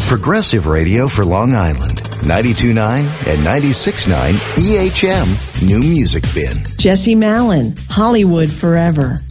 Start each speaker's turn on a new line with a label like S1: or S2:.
S1: Progressive Radio for Long Island. 92.9 and 96.9 EHM New Music Bin.
S2: Jesse Malin, Hollywood Forever.